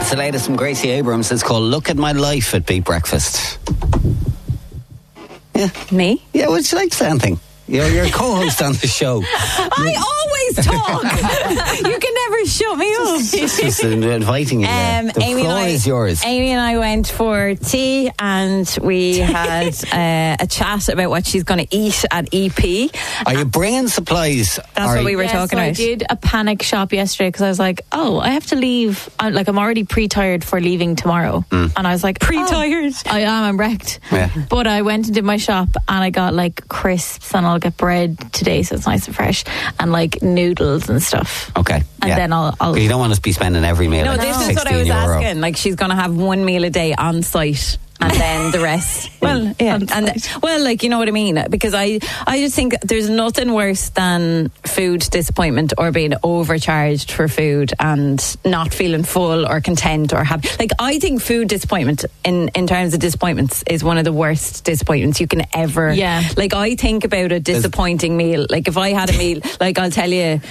It's the latest from Gracie Abrams. It's called Look at My Life at Beat Breakfast. Yeah. Me? Yeah, would you like to say anything? You're a co-host on the show. I always talk. You can never shut me up. Just inviting you there. The floor is yours. Amy and I went for tea and we had a chat about what she's going to eat at EP. Are you bringing supplies? That's what we were talking about. I did a panic shop yesterday because I was like, I have to leave. I'm already pre-tired for leaving tomorrow. And I was like, pre-tired? I am, I'm wrecked. Yeah. But I went and did my shop and I got like crisps and I'll get bread today so it's nice and fresh and like noodles and stuff. Okay. And then I'll You don't want us to be spending every meal. No, like this is 16 what I was euro. asking. Like, she's going to have one meal a day on site. And then the rest. Well, yeah. Like, you know what I mean? Because I just think there's nothing worse than food disappointment or being overcharged for food and not feeling full or content or happy. Like, I think food disappointment in terms of disappointments is one of the worst disappointments you can ever. Yeah. Like, I think about a disappointing meal. Like, if I had a meal, like, I'll tell you,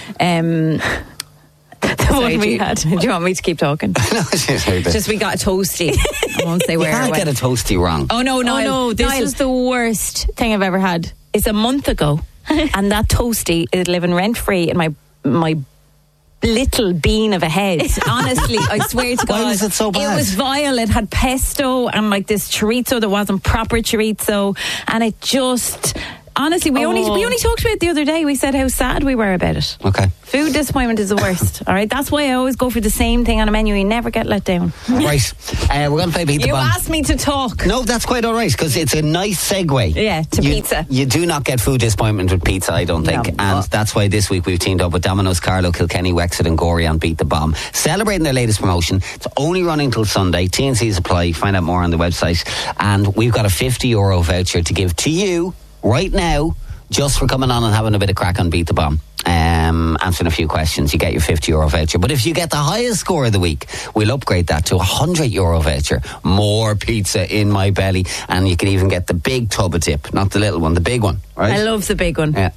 one we had. Do you want me to keep talking? No, Just we got a toasty. I won't say where. You can't get a toasty wrong. Oh no! This is the worst thing I've ever had. It's a month ago, and that toasty is living rent free in my little bean of a head. Honestly, I swear to God. Why was it so bad? It was vile. It had pesto and like this chorizo that wasn't proper chorizo, and it just. Honestly, we only talked about it the other day. We said how sad we were about it. Okay. Food disappointment is the worst. All right, that's why I always go for the same thing on a menu. You never get let down. Right. We're going to play Beat the You Bomb. asked me to talk. No, that's quite all right because it's a nice segue. Yeah, to pizza. You do not get food disappointment with pizza, I don't think. No. And that's why this week we've teamed up with Domino's, Carlow, Kilkenny, Wexford and Gorey on Beat the Bomb. Celebrating their latest promotion. It's only running till Sunday. T&Cs apply. Find out more on the website. And we've got a €50 voucher to give to you right now just for coming on and having a bit of crack on Beat the Bomb. Answering a few questions, you get your €50 voucher. But if you get the highest score of the week, we'll upgrade that to a €100 voucher. More pizza in my belly, and you can even get the big tub of dip, not the little one, the big one. Right? I love the big one. Yeah.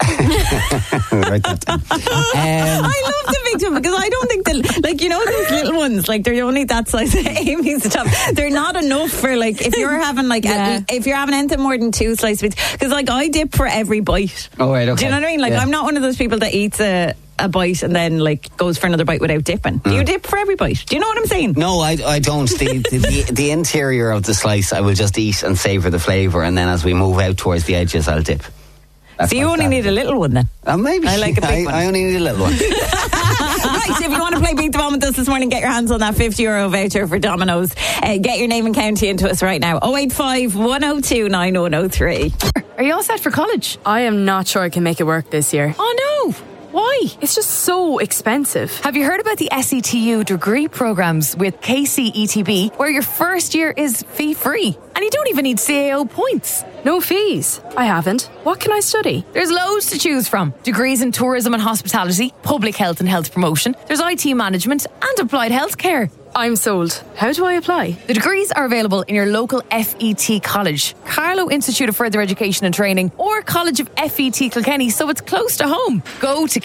Write that down. I love the big tub because I don't think that, like, you know, those little ones, like they're only that size. Amy's the top. They're not enough for like if you're having like if you're having anything more than 2 slices of pizza. Because like I dip for every bite. Oh right, okay. Do you know what I mean? Like I'm not one of those people that eats a bite and then like goes for another bite without dipping. Do you dip for every bite? Do you know what I'm saying? No, I don't. The interior of the slice I will just eat and savour the flavour, and then as we move out towards the edges I'll dip. That's so you only need a little one then? Maybe. I like a big one. I only need a little one. Right, if you want to play Beat the Bomb with us this morning, get your hands on that €50 voucher for Domino's. Get your name and county into us right now. 085 102 9103. Are you all set for college? I am not sure I can make it work this year. Oh no! Why? It's just so expensive. Have you heard about the SETU degree programs with KCETB, where your first year is fee-free? And you don't even need CAO points. No fees. I haven't. What can I study? There's loads to choose from. Degrees in tourism and hospitality, public health and health promotion. There's IT management and applied healthcare. I'm sold. How do I apply? The degrees are available in your local FET college, Carlow Institute of Further Education and Training, or College of FET Kilkenny, so it's close to home. Go to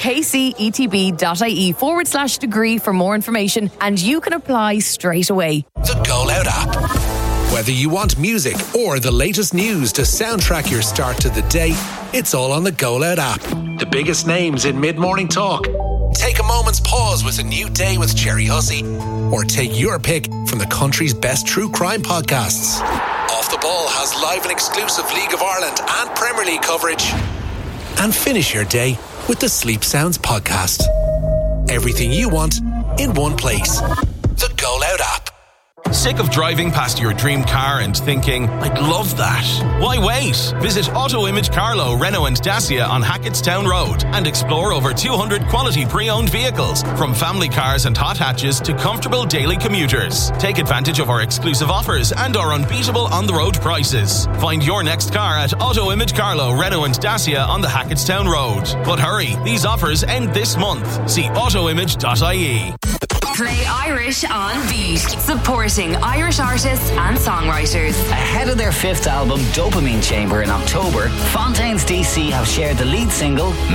kcetb.ie/degree for more information, and you can apply straight away. The Go Loud app. Whether you want music or the latest news to soundtrack your start to the day, it's all on the Go Loud app. The biggest names in mid-morning talk. Take a moment's pause with a new day with Cherry Hussey. Or take your pick from the country's best true crime podcasts. Off the Ball has live and exclusive League of Ireland and Premier League coverage. And finish your day with the Sleep Sounds podcast. Everything you want in one place. The Go Loud app. Sick of driving past your dream car and thinking, I'd love that? Why wait? Visit Auto Image Carlow, Renault and Dacia on Hackettstown Road and explore over 200 quality pre-owned vehicles, from family cars and hot hatches to comfortable daily commuters. Take advantage of our exclusive offers and our unbeatable on-the-road prices. Find your next car at Auto Image Carlow, Renault and Dacia on the Hackettstown Road. But hurry, these offers end this month. See autoimage.ie. Play Irish on Beat, supporting Irish artists and songwriters. Ahead of their 5th album, Dopamine Chamber, in October, Fontaines DC have shared the lead single